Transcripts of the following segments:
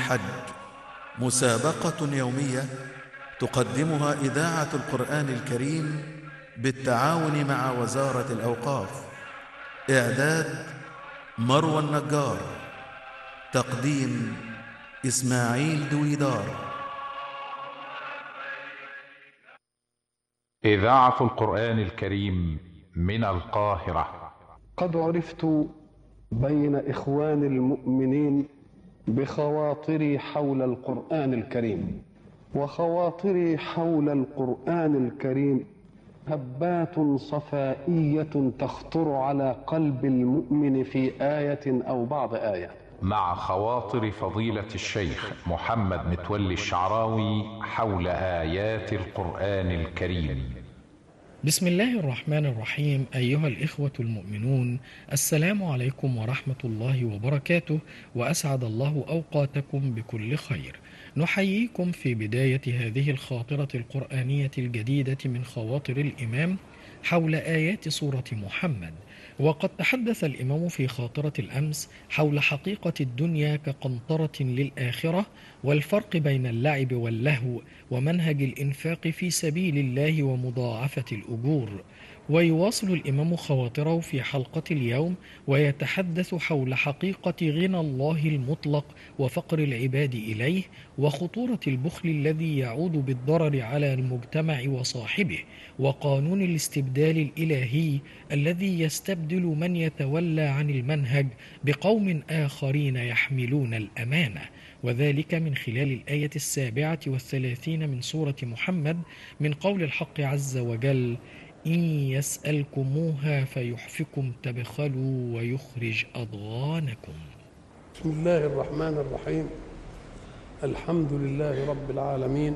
الحج، مسابقة يومية تقدمها إذاعة القرآن الكريم بالتعاون مع وزارة الأوقاف. إعداد مروى النجار، تقديم إسماعيل دويدار. إذاعة القرآن الكريم من القاهرة. قد عرفت بين إخوان المؤمنين بخواطري حول القرآن الكريم، وخواطري حول القرآن الكريم هبات صفائية تخطر على قلب المؤمن في آية أو بعض آية. مع خواطر فضيلة الشيخ محمد متولي الشعراوي حول آيات القرآن الكريم. بسم الله الرحمن الرحيم. أيها الإخوة المؤمنون، السلام عليكم ورحمة الله وبركاته، وأسعد الله أوقاتكم بكل خير. نحييكم في بداية هذه الخاطرة القرآنية الجديدة من خواطر الإمام حول آيات سورة محمد. وقد تحدث الإمام في خاطرة الأمس حول حقيقة الدنيا كقنطرة للآخرة، والفرق بين اللعب واللهو، ومنهج الإنفاق في سبيل الله ومضاعفة الأجور. ويواصل الإمام خواطره في حلقة اليوم ويتحدث حول حقيقة غنى الله المطلق وفقر العباد إليه، وخطورة البخل الذي يعود بالضرر على المجتمع وصاحبه، وقانون الاستبدال الإلهي الذي يستبدل من يتولى عن المنهج بقوم آخرين يحملون الأمانة، وذلك من خلال الآية 37 من سورة محمد، من قول الحق عز وجل: إن يسألكموها فيحفكم تبخلوا ويخرج أضغانكم. بسم الله الرحمن الرحيم. الحمد لله رب العالمين،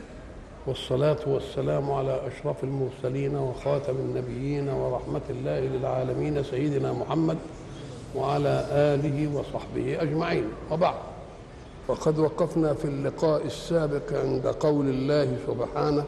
والصلاة والسلام على أشرف المرسلين وخاتم النبيين ورحمة الله للعالمين سيدنا محمد وعلى آله وصحبه أجمعين، وبعد. وقد وقفنا في اللقاء السابق عند قول الله سبحانه: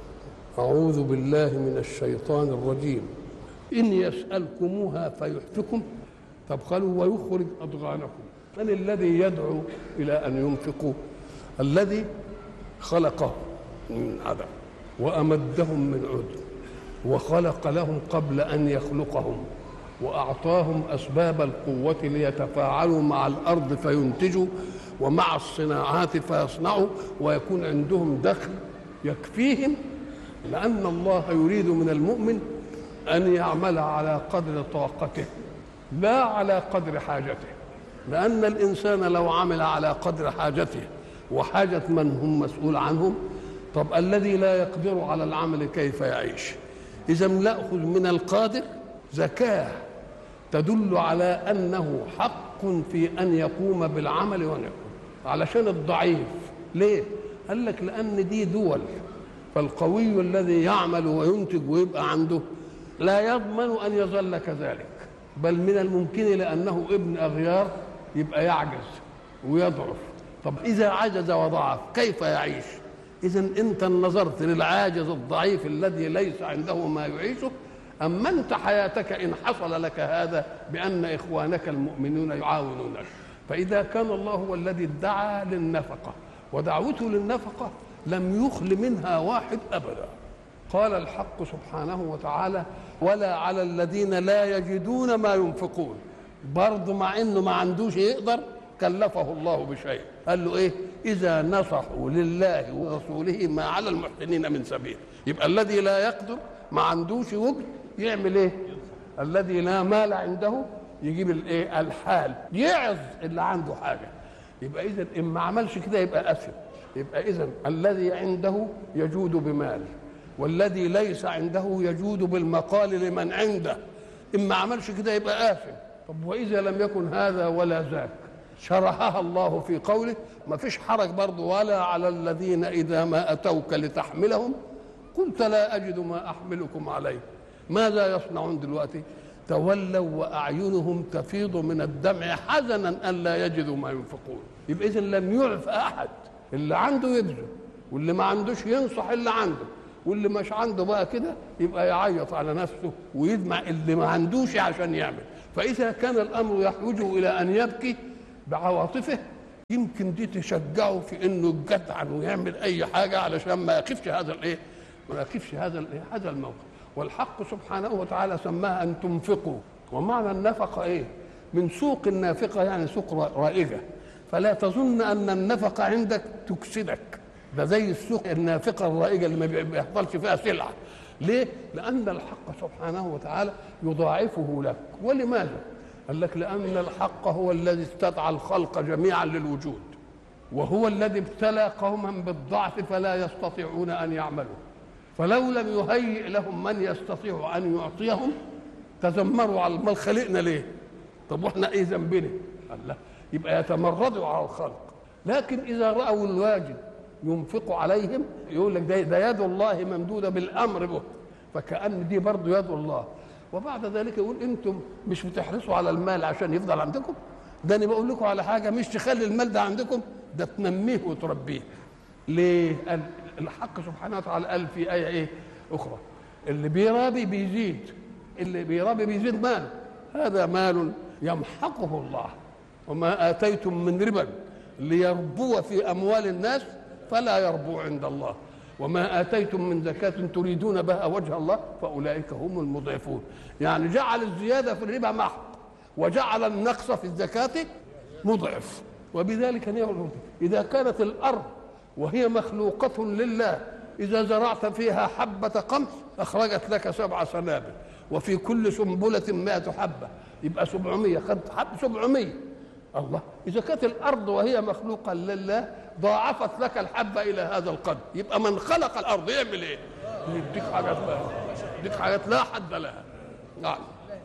أعوذ بالله من الشيطان الرجيم. إن يسألكموها فيحفكم تبخلوا ويخرج أضغانكم. من الذي يدعو إلى أن ينفقوا؟ الذي خلقهم من عدم وأمدهم من عدم، وخلق لهم قبل أن يخلقهم، وأعطاهم أسباب القوة ليتفاعلوا مع الأرض فينتجوا، ومع الصناعات فيصنعوا، ويكون عندهم دخل يكفيهم، لأن الله يريد من المؤمن أن يعمل على قدر طاقته لا على قدر حاجته، لأن الإنسان لو عمل على قدر حاجته وحاجة من هم مسؤول عنهم، طب الذي لا يقدر على العمل كيف يعيش؟ إذا نأخذ من القادر زكاة تدل على أنه حق في أن يقوم بالعمل ونقوم، علشان الضعيف. ليه؟ قال لك لأن دي دول، فالقوي الذي يعمل وينتج ويبقى عنده لا يضمن أن يظل كذلك، بل من الممكن لأنه ابن أغيار يبقى يعجز ويضعف. طب إذا عجز وضعف كيف يعيش؟ إذا أنت نظرت للعاجز الضعيف الذي ليس عنده ما يعيشه، أمنت حياتك إن حصل لك هذا بأن إخوانك المؤمنون يعاونونك. فإذا كان الله هو الذي ادعى للنفقة، ودعوته للنفقة لم يخل منها واحد أبدا. قال الحق سبحانه وتعالى: ولا على الذين لا يجدون ما ينفقون. برضه مع انه ما عندوش يقدر كلفه الله بشيء، قال له ايه؟ اذا نصحوا لله ورسوله ما على المحسنين من سبيل. يبقى الذي لا يقدر ما عندوش وجد يعمل ايه؟ الذي لا مال عنده يجيب الايه؟ الحال، يعظ اللي عنده حاجه. يبقى اذا ان ما عملش كده يبقى اثم. يبقى اذا الذي عنده يجود بمال، والذي ليس عنده يجود بالمقال لمن عنده. إن ما عملش كده يبقى آثم. طب وإذا لم يكن هذا ولا ذاك، شرحها الله في قوله: ما فيش حرج برضه: ولا على الذين إذا ما أتوك لتحملهم قلت لا أجد ما أحملكم عليه. ماذا يصنعون دلوقتي؟ تولوا وأعينهم تفيض من الدمع حزنا ألا يجدوا ما ينفقون. يبقى إذن لم يعف أحد، اللي عنده يبذل، واللي ما عندوش ينصح اللي عنده، واللي مش عنده بقى كده يبقى يعيط على نفسه ويدمع اللي ما عندوش عشان يعمل. فإذا كان الأمر يحوج إلى أن يبكي بعواطفه، يمكن دي تشجعه في انه يجدعن ويعمل اي حاجه علشان ما يقفش هذا الايه، ما يقفش هذا الموقف. والحق سبحانه وتعالى سماها ان تنفقوا. ومعنى النفقه ايه؟ من سوق النافقه، يعني سوق رائجه. فلا تظن ان النفقه عندك تكسدك، ده زي السوق النافقه الرائجه اللي ما بيحصلش فيها سلعه. ليه؟ لان الحق سبحانه وتعالى يضاعفه لك. ولماذا؟ قال لك لأن الحق هو الذي استدعى الخلق جميعا للوجود، وهو الذي ابتلى قوما بالضعف فلا يستطيعون أن يعملوا، فلو لم يهيئ لهم من يستطيع أن يعطيهم تذمروا على ما خلقنا ليه؟ طب واحنا ايه ذنبنا؟ الله، يبقى يتمردوا على الخلق. لكن إذا رأوا الواجب ينفق عليهم، يقول لك ده يد الله ممدودة بالأمر به، فكأن دي برضه يد الله. وبعد ذلك يقول انتم مش بتحرصوا على المال عشان يفضل عندكم؟ ده انا بقول لكم على حاجه، مش تخلي المال ده عندكم، ده تنميه وتربيه. ليه؟ الحق سبحانه وتعالى قال في ايه ايه اخرى: اللي بيرابي بيزيد، اللي بيرابي بيزيد مال، هذا مال يمحقه الله. وما اتيتم من ربا ليربو في اموال الناس فلا يربو عند الله، وما آتيتم من زكاة تريدون بها وجه الله فأولئك هم المضعفون. يعني جعل الزيادة في الربا محق، وجعل النقص في الزكاة مضعف. وبذلك نقول إذا كانت الأرض وهي مخلوقة لله، إذا زرعت فيها حبة قمح أخرجت لك 7 سنابل، وفي كل سنبلة 100 حبة، يبقى 700. خد حب 700. الله، إذا كانت الأرض وهي مخلوقة لله ضاعفت لك الحبة إلى هذا القدر، يبقى من خلق الأرض يعمل إيه؟ يديك حاجات بقى، يديك حاجات لا حد لها. نعم.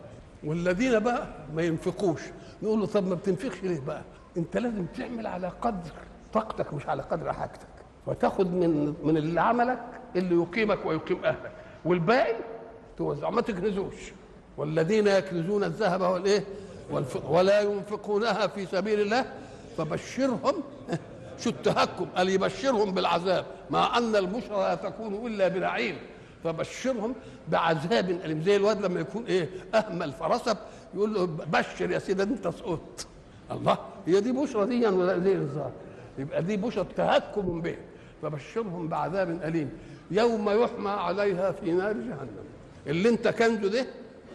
والذين بقى ما ينفقوش، نقول له طب ما بتنفقش ليه بقى؟ أنت لازم تعمل على قدر طاقتك مش على قدر حاجتك، فتاخد من اللي عملك اللي يقيمك ويقيم أهلك، والباقي توزع، ما تكنزوش. والذين يكنزون الذهب والإيه ولا ينفقونها في سبيل الله فبشرهم. شو التهكم؟ قال يبشرهم بالعذاب، مع ان البشرى لا تكون الا بنعيم، فبشرهم بعذاب اليم. زي الواد لما يكون ايه اهمل فرسب يقول له بشر يا سيدي انت سقطت. الله، هي دي بشرى دي ولا دي انذار؟ يبقى دي بشرى تهكم به. فبشرهم بعذاب اليم يوم يحمى عليها في نار جهنم. اللي انت كنزه ده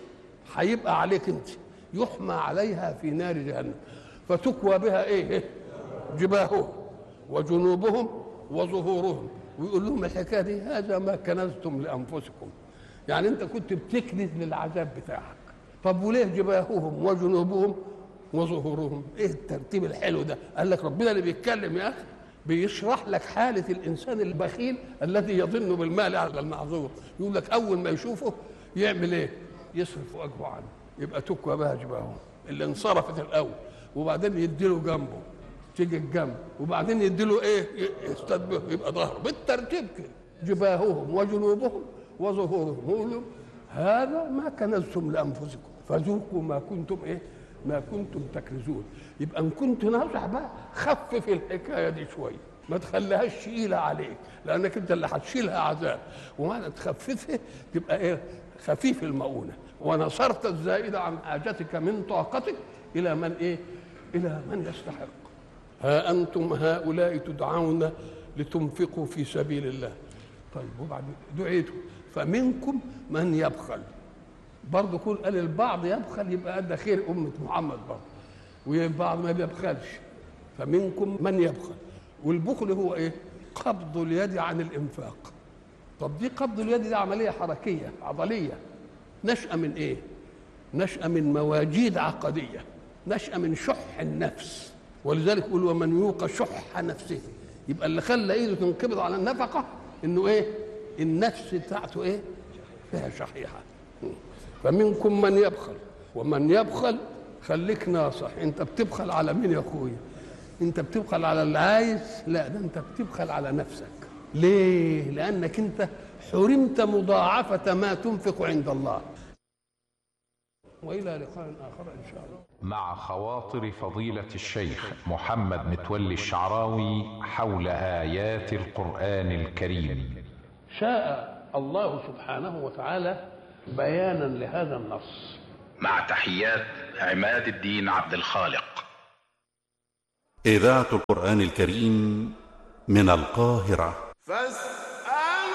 هيبقى عليك انت، يحمى عليها في نار جهنم فتكوى بها ايه؟ جباههم وجنوبهم وظهورهم. ويقول لهم الحكايه دي هذا ما كنزتم لانفسكم. يعني انت كنت بتكنز للعذاب بتاعك. طب وليه جباههم وجنوبهم وظهورهم؟ ايه الترتيب الحلو ده؟ قال لك ربنا اللي بيتكلم يا اخي، بيشرح لك حاله الانسان البخيل الذي يظن بالمال على المعذور. يقول لك اول ما يشوفه يعمل ايه؟ يصرف وجهه عنه، يبقى تكوى بها جباههم اللي انصرفت الاول، وبعدين يديله جنبه تيجي الجنب، وبعدين يديله ايه؟ يستدبه، يبقى ظهره بالترتيب كده. جباههم وجنوبهم وظهورهم. يقولوا هذا ما كنزتم لانفسكم فذوقوا ما كنتم ايه؟ ما كنتم تكنزون. يبقى ان كنت ناصح بقى خفف الحكايه دي شويه، ما تخليهاش ثقيله عليك، لانك انت اللي هتشيلها عذاب. ومعنى تخففها تبقى ايه؟ خفيف المؤونه. ونصرت الزائد عن حاجتك من طاقتك الى من ايه؟ الى من يستحق. ها انتم هؤلاء تدعون لتنفقوا في سبيل الله. طيب وبعد دعيتوا فمنكم من يبخل. برضه كل قال البعض يبخل، يبقى ده خير امه محمد برضه، والبعض ما بيبخلش. فمنكم من يبخل. والبخل هو ايه؟ قبض اليد عن الانفاق. طب دي قبض اليد دي عمليه حركيه عضليه، نشأة من ايه؟ نشأة من مواجيد عقديه، نشأة من شح النفس. ولذلك يقول ومن يوق شح نفسه. يبقى اللي خلى ايده تنقبض على النفقه انه ايه؟ النفس بتاعته ايه؟ فيها شحيحه. فمنكم من يبخل. ومن يبخل خليك ناصح، انت بتبخل على مين يا اخويا؟ انت بتبخل على اللي عايز؟ لا، ده انت بتبخل على نفسك. ليه؟ لانك انت حرمت مضاعفه ما تنفق عند الله. والى لقاء اخر ان شاء الله مع خواطر فضيلة الشيخ محمد متولي الشعراوي حول آيات القرآن الكريم. شاء الله سبحانه وتعالى بيانا لهذا النص. مع تحيات عماد الدين عبد الخالق. إذاعة القرآن الكريم من القاهرة.